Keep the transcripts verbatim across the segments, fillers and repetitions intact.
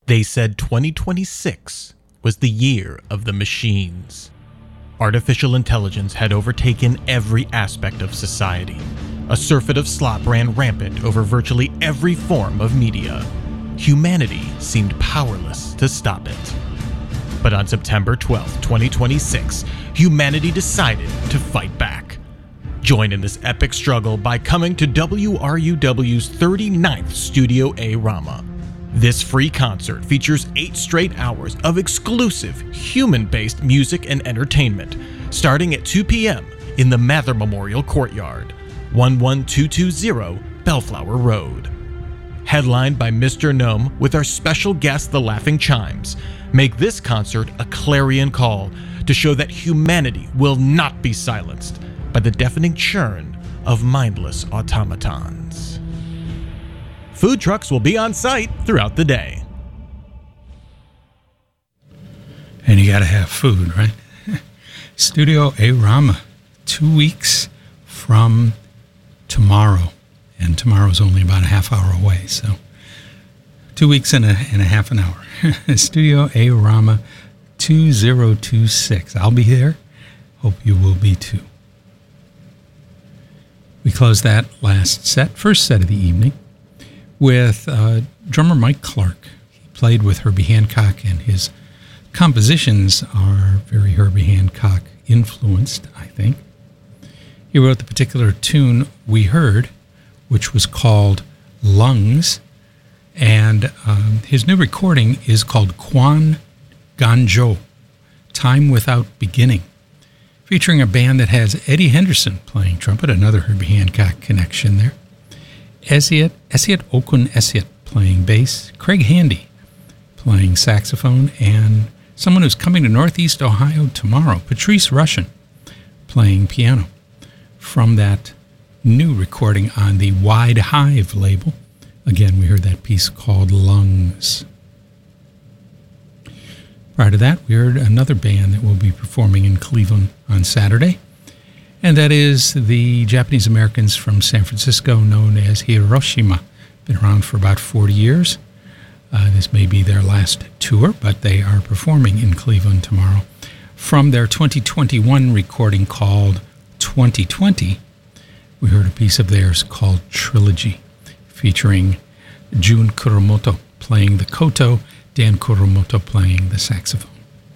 They said twenty twenty-six was the year of the machines. Artificial intelligence had overtaken every aspect of society. A surfeit of slop ran rampant over virtually every form of media. Humanity seemed powerless to stop it. But on September twelfth, twenty twenty-six, humanity decided to fight back. Join in this epic struggle by coming to W R U W's thirty-ninth Studio A Rama. This free concert features eight straight hours of exclusive human-based music and entertainment, starting at two p.m. in the Mather Memorial Courtyard, one one two two zero Bellflower Road. Headlined by Mister Gnome with our special guest, the Laughing Chimes, make this concert a clarion call to show that humanity will not be silenced by the deafening churn of mindless automatons. Food trucks will be on site throughout the day. And you gotta have food, right? Studio A Rama, two weeks from tomorrow. And tomorrow's only about a half hour away, so two weeks and a, and a half an hour. Studio A Rama two thousand twenty-six. I'll be there. Hope you will be too. We closed that last set, first set of the evening, with uh, drummer Mike Clark. He played with Herbie Hancock, and his compositions are very Herbie Hancock influenced, I think. He wrote the particular tune we heard, which was called Lungs, and um, his new recording is called Quan Ganjo, Time Without Beginning, featuring a band that has Eddie Henderson playing trumpet, another Herbie Hancock connection there, Esiet, Esiet Okun Esiet playing bass, Craig Handy playing saxophone, and someone who's coming to Northeast Ohio tomorrow, Patrice Rushen, playing piano. From that new recording on the Wide Hive label. Again, we heard that piece called Lungs. Prior to that, we heard another band that will be performing in Cleveland on Saturday, and that is the Japanese Americans from San Francisco known as Hiroshima. Been around for about forty years. Uh, this may be their last tour, but they are performing in Cleveland tomorrow. From their twenty twenty-one recording called twenty twenty, we heard a piece of theirs called Trilogy, featuring Jun Kuromoto playing the koto, Dan Kuromoto playing the saxophone.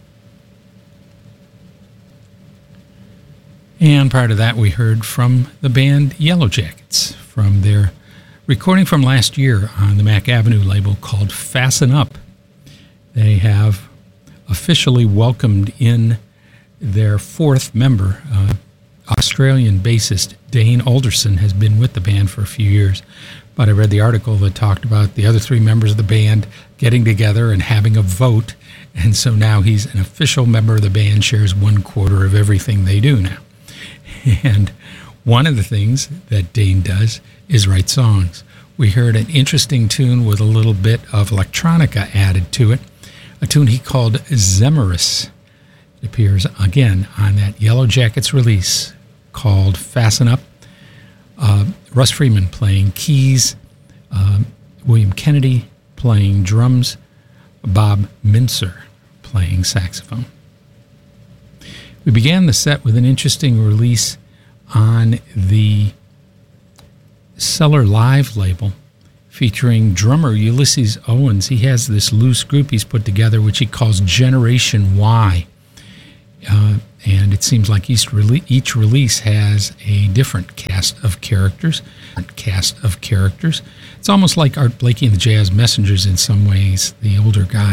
And prior to that, we heard from the band Yellow Jackets from their recording from last year on the Mack Avenue label called Fasten Up. They have officially welcomed in their fourth member, uh, Australian bassist Dane Alderson has been with the band for a few years, but I read the article that talked about the other three members of the band getting together and having a vote, and so now he's an official member of the band, shares one quarter of everything they do now. And one of the things that Dane does is write songs. We heard an interesting tune with a little bit of electronica added to it, a tune he called Zemeris. It appears again on that Yellow Jackets release called Fasten Up. Uh, Russ Freeman playing keys, uh, William Kennedy playing drums, Bob Mincer playing saxophone. We began the set with an interesting release on the Cellar Live label featuring drummer Ulysses Owens. He has this loose group he's put together which he calls Generation Y. Uh, and it seems like each, rele- each release has a different cast of characters. Cast of characters. It's almost like Art Blakey and the Jazz Messengers in some ways, the older guy.